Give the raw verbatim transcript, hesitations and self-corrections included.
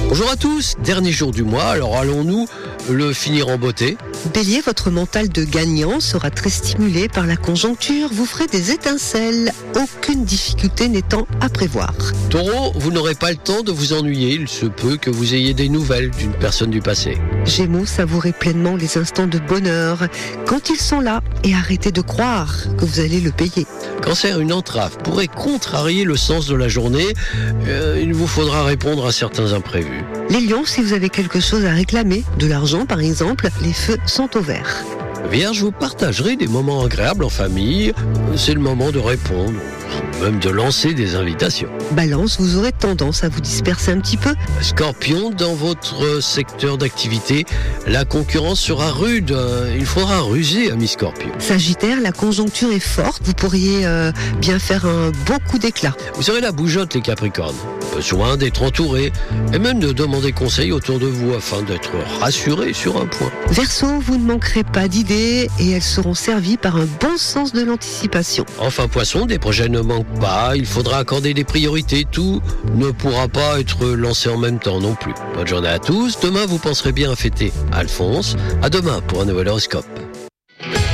Bonjour à tous, dernier jour du mois, alors allons-nous le finir en beauté? Bélier, votre mental de gagnant sera très stimulé par la conjoncture. Vous ferez des étincelles, aucune difficulté n'étant à prévoir. Taureau, vous n'aurez pas le temps de vous ennuyer, il se peut que vous ayez des nouvelles d'une personne du passé. Gémeaux, savourez pleinement les instants de bonheur quand ils sont là et arrêtez de croire que vous allez le payer. Cancer, une entrave pourrait contrarier le sens de la journée, euh, il vous faudra répondre à certains imprévus. Les lions, si vous avez quelque chose à réclamer, de l'argent par exemple, les feux sont au vert. Vierge, vous partagerez des moments agréables en famille, c'est le moment de répondre, même de lancer des invitations. Balance, vous aurez tendance à vous disperser un petit peu. Scorpion, dans votre secteur d'activité, la concurrence sera rude, il faudra ruser, ami Scorpion. Sagittaire, la conjoncture est forte, vous pourriez euh, bien faire un beau coup d'éclat. Vous serez la bougeotte, les Capricornes. Besoin d'être entouré et même de demander conseil autour de vous afin d'être rassuré sur un point. Verseau, vous ne manquerez pas d'idées et elles seront servies par un bon sens de l'anticipation. Enfin Poisson, des projets ne manquent pas, il faudra accorder des priorités, tout ne pourra pas être lancé en même temps non plus. Bonne journée à tous, demain vous penserez bien à fêter Alphonse. À demain pour un nouvel horoscope.